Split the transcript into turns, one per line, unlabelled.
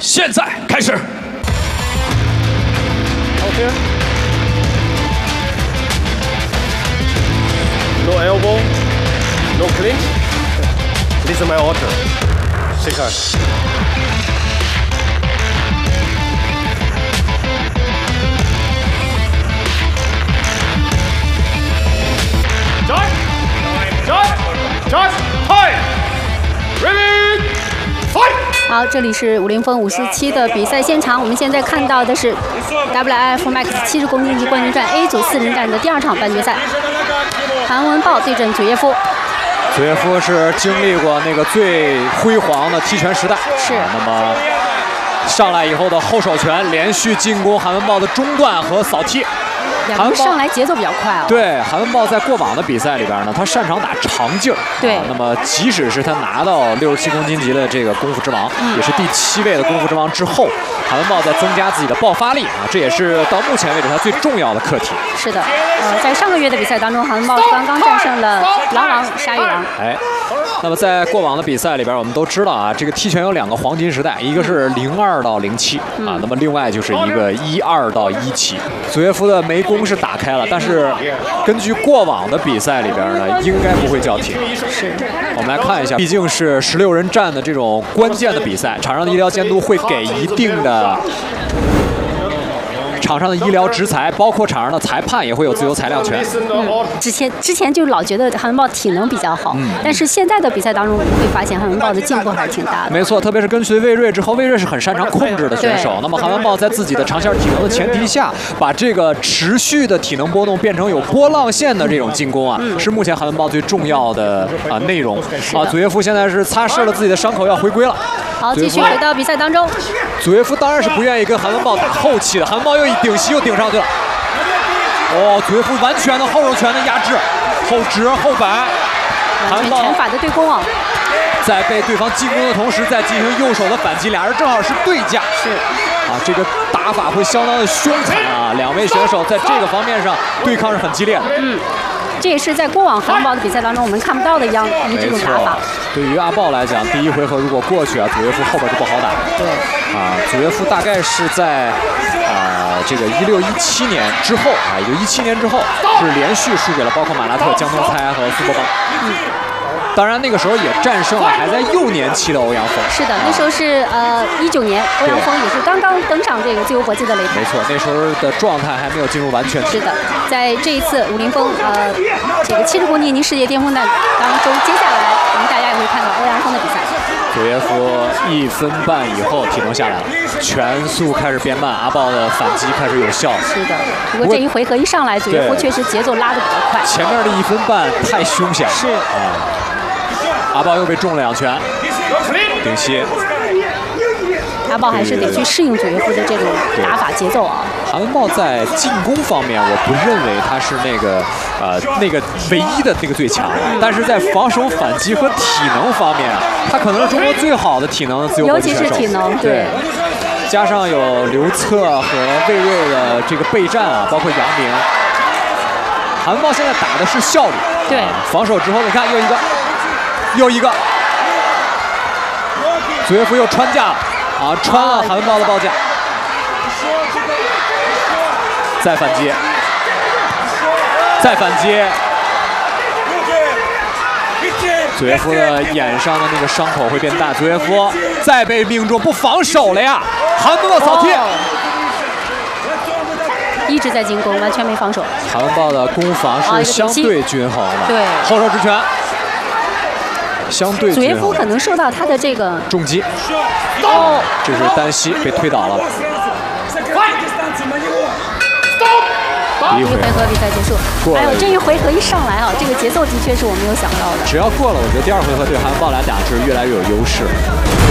现在开始。
OK。No elbow, no clinch. Listen my order. Shake hands.
Just time. Ready. Fight.
好，这里是50分57的比赛现场，我们现在看到的是 WIF Max 70公斤级冠军战 A 组4人战的第2场半决赛，韩文豹对阵祖耶夫。
祖耶夫是经历过那个最辉煌的踢拳时代，
是。
那么上来以后的后手拳连续进攻韩文豹的中段和扫踢。
两个人上来节奏比较快哦。
对，韩文豹在过往的比赛里边呢，他擅长打长劲儿。
对。
那么即使是他拿到67公斤级的这个功夫之王，也是第7位的功夫之王之后，韩文豹在增加自己的爆发力啊，这也是到目前为止他最重要的课题。
是的，在上个月的比赛当中，韩文豹刚刚战胜了狼王沙玉郎。
哎。那么在过往的比赛里边，我们都知道啊，这个踢拳有2个黄金时代，一个是02到07啊，那么另外就是一个12到17。祖耶夫的眉弓是打开了，但是根据过往的比赛里边呢，应该不会叫停。
是。
我们来看一下，毕竟是16人战的这种关键的比赛，场上的医疗监督会给一定的。场上的医疗执裁，包括场上的裁判也会有自由裁量权。
之前就老觉得韩文豹体能比较好，但是现在的比赛当中，我们会发现韩文豹的进步还是挺大的。
没错，特别是跟随魏睿之后，魏睿是很擅长控制的选手。那么韩文豹在自己的长线体能的前提下，把这个持续的体能波动变成有波浪线的这种进攻啊，是目前韩文豹最重要的内容。祖耶夫现在是擦拭了自己的伤口，要回归了。
好，继续回到比赛当中。
祖耶夫当然是不愿意跟韩文豹打后期的，韩文豹又一顶膝又顶上去了。哦，祖耶夫完全的后手拳的压制，后直后摆，
完全拳法的对攻啊！
在被对方进攻的同时，再进行右手的反击，俩人正好是对架。
是。
啊，这个打法会相当的凶残啊！两位选手在这个方面上对抗是很激烈的。
这也是在过往韩文豹的比赛当中我们看不到的这种打法。
对于阿豹来讲，第一回合如果过去啊，祖耶夫后边就不好打。
对。
啊，祖耶夫大概是在这个16、17年之后啊，也就17年之后，是连续输给了包括马拉特、江东猜和苏博邦。当然那个时候也战胜了还在幼年期的欧阳锋。
是的，那时候是19年，欧阳锋也是刚刚登上这个自由搏击的擂台。
没错，那时候的状态还没有进入完全体。
是的，在这一次50分这个70公斤级世界巅峰战当中，接下来我们大家也会看到欧阳锋的比赛。
祖耶夫1分半以后体能下来了，拳速开始变慢，阿豹的反击开始有效。
是的，不过这一回合一上来，祖耶夫确实节奏拉得比较快。
前面的1分半太凶险了。
是
啊。阿豹又被中了2拳，顶膝。
阿豹还是得去适应祖耶夫的这种打法节奏啊。
韩文豹在进攻方面，我不认为他是那个唯一的那个最强，但是在防守反击和体能方面，他可能是中国最好的体能的自由搏击选手。
尤其是体能，对。
加上有刘策和魏睿的这个备战啊，包括杨明。韩文豹现在打的是效率。
对。
防守之后，你看又一个，祖耶夫又穿架了啊，穿了韩文豹的抱架，再反击，祖耶夫的眼上的那个伤口会变大，祖耶夫再被命中，不防守了呀，韩文豹扫踢。
一直在进攻，完全没防守。
韩文豹的攻防是相对均衡的，
对，
后手直拳。相对
祖耶夫可能受到他的这个
重击，这是单膝被推倒了。
第一回合比赛结束，还有这一回合一上来啊，这个节奏的确是我没有想到的。
只要过了，我觉得第2回合对韩文豹来讲是越来越有优势。